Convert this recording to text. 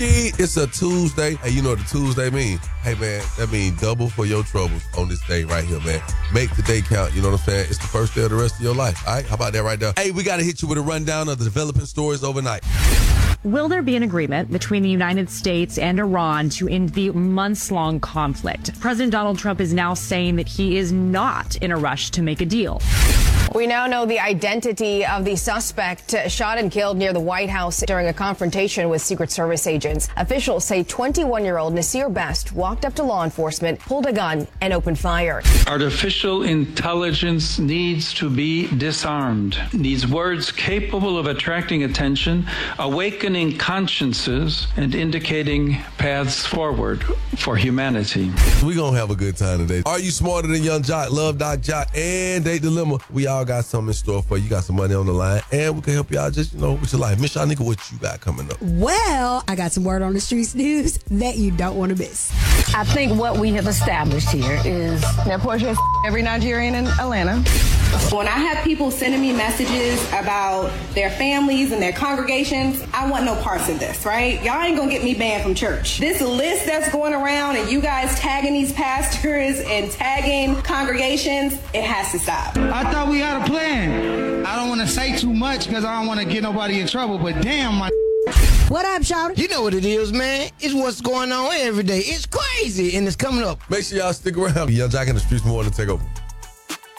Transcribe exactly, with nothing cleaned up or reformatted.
It's a Tuesday. Hey, you know what the Tuesday mean? Hey, man, that means double for your troubles on this day right here, man. Make the day count. You know what I'm saying? It's the first day of the rest of your life. All right? How about that right there? Hey, we got to hit you with a rundown of the developing stories overnight. Will there be an agreement between the United States and Iran to end the months-long conflict? President Donald Trump is now saying that he is not in a rush to make a deal. We now know the identity of the suspect shot and killed near the White House during a confrontation with Secret Service agents. Officials say twenty-one-year-old Nasir Best walked up to law enforcement, pulled a gun, and opened fire. Artificial intelligence needs to be disarmed, needs words capable of attracting attention, awakening consciences, and indicating paths forward for humanity. We're going to have a good time today. Are you smarter than Young Jock, Love Doc Jock, and Date Dilemma? We all got something in store for you. You got some money on the line, and we can help you out just, you know, with your life. Miss Shanika, what you got coming up? Well, I got some word on the streets news that you don't want to miss. I think what we have established here is that Portia has every Nigerian in Atlanta. When I have people sending me messages about their families and their congregations, I want no parts of this, right? Y'all ain't gonna get me banned from church. This list that's going around and you guys tagging these pastors and tagging congregations, it has to stop. I thought we had a plan. I don't want to say too much because I don't want to get nobody in trouble, but damn, my... What up, Shawty? You know what it is, man. It's what's going on every day. It's crazy, and it's coming up. Make sure y'all stick around. Young Jock in the Streets more to take over.